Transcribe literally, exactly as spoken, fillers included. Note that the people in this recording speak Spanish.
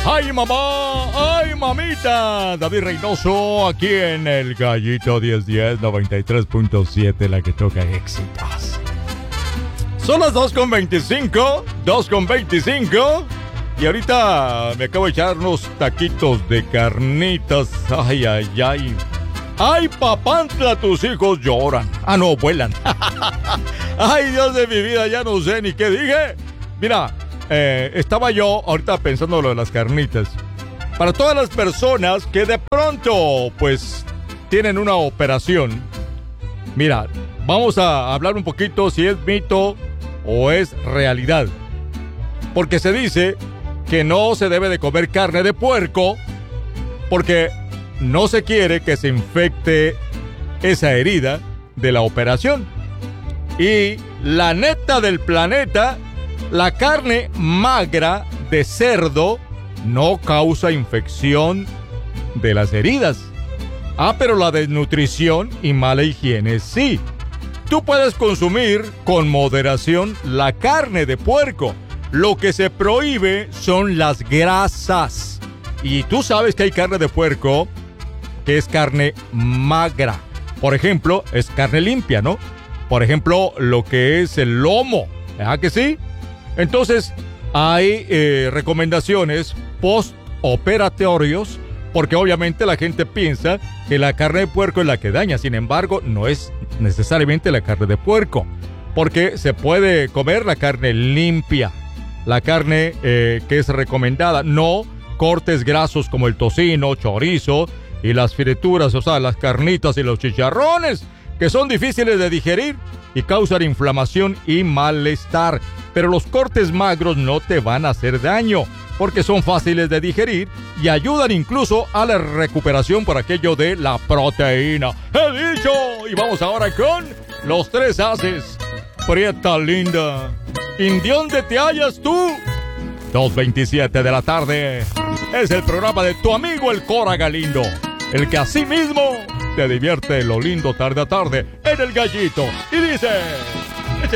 ¡Ay, mamá! ¡Ay, mamita! David Reynoso, aquí en el Gallito diez diez noventa y tres punto siete, la que toca éxitos. Son las dos con veinticinco, dos con veinticinco. Y ahorita me acabo de echar unos taquitos de carnitas. ¡Ay, ay, ay! ¡Ay, papantla, tus hijos lloran! ¡Ah, no, vuelan! ¡Ay, Dios de mi vida! Ya no sé ni qué dije. Mira, eh, estaba yo ahorita pensando lo de las carnitas. Para todas las personas que de pronto, pues, tienen una operación. Mira, vamos a hablar un poquito si es mito o es realidad. Porque se dice que no se debe de comer carne de puerco porque no se quiere que se infecte esa herida de la operación. Y la neta del planeta, la carne magra de cerdo no causa infección de las heridas. Ah, pero la desnutrición y mala higiene sí. Tú puedes consumir con moderación la carne de puerco. Lo que se prohíbe son las grasas. Y tú sabes que hay carne de puerco que es carne magra. Por ejemplo, es carne limpia, ¿no? Por ejemplo, lo que es el lomo. ¿Verdad que sí? Entonces, hay eh, recomendaciones post-operatorios, porque obviamente la gente piensa que la carne de puerco es la que daña. Sin embargo, no es necesariamente la carne de puerco, porque se puede comer la carne limpia, la carne eh, que es recomendada, no cortes grasos como el tocino, chorizo y las frituras, o sea, las carnitas y los chicharrones, que son difíciles de digerir y causan inflamación y malestar. Pero los cortes magros no te van a hacer daño, porque son fáciles de digerir y ayudan incluso a la recuperación por aquello de la proteína. ¡He dicho! Y vamos ahora con los tres haces. Prieta linda, ¿en dónde te hallas tú? dos veintisiete de la tarde. Es el programa de tu amigo el Cora Galindo, el que así mismo te divierte lo lindo tarde a tarde en el Gallito. Y dice...